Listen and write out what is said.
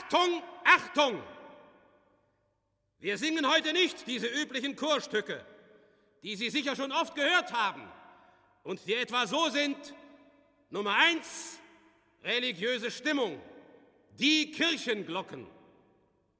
Achtung, Achtung! Wir singen heute nicht diese üblichen Chorstücke, die Sie sicher schon oft gehört haben und die etwa so sind: Nummer 1, religiöse Stimmung, die Kirchenglocken.